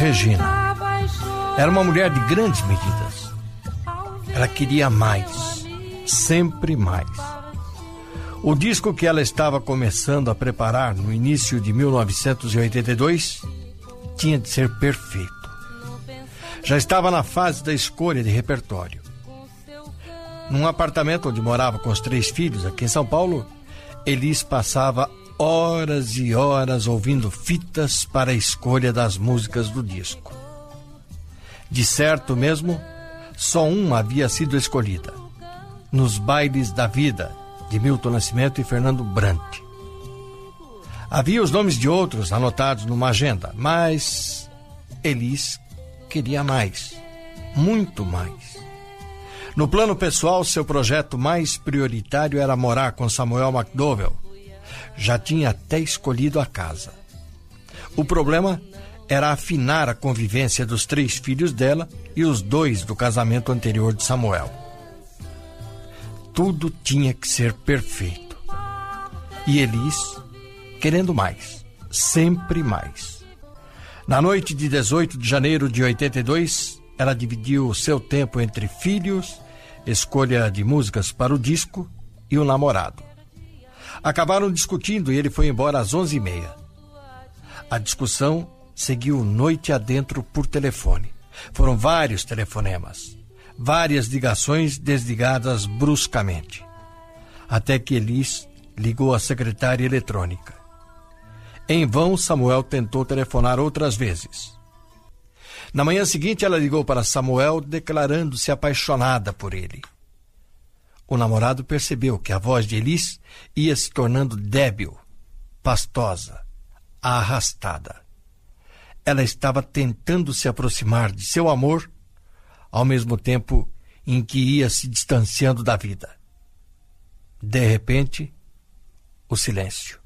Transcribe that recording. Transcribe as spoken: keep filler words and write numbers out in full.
Regina era uma mulher de grandes medidas. Ela queria mais, sempre mais. O disco que ela estava começando a preparar no início de mil novecentos e oitenta e dois tinha de ser perfeito. Já estava na fase da escolha de repertório. Num apartamento onde morava com os três filhos, aqui em São Paulo, Elis passava horas e horas ouvindo fitas para a escolha das músicas do disco. De certo mesmo, só uma havia sido escolhida: Nos Bailes da Vida, de Milton Nascimento e Fernando Brant. Havia os nomes de outros anotados numa agenda, mas Elis queria mais, muito mais. No plano pessoal, seu projeto mais prioritário era morar com Samuel McDowell. Já tinha até escolhido a casa. O problema era afinar a convivência dos três filhos dela e os dois do casamento anterior de Samuel. Tudo tinha que ser perfeito. E Elis, querendo mais, sempre mais. Na noite de dezoito de janeiro de oitenta e dois, ela dividiu o seu tempo entre filhos, escolha de músicas para o disco e o namorado. Acabaram discutindo e ele foi embora às onze e meia. A discussão seguiu noite adentro por telefone. Foram vários telefonemas, várias ligações desligadas bruscamente, até que Elis ligou à secretária eletrônica. Em vão, Samuel tentou telefonar outras vezes. Na manhã seguinte, ela ligou para Samuel, declarando-se apaixonada por ele. O namorado percebeu que a voz de Elis ia se tornando débil, pastosa, arrastada. Ela estava tentando se aproximar de seu amor, ao mesmo tempo em que ia se distanciando da vida. De repente, o silêncio.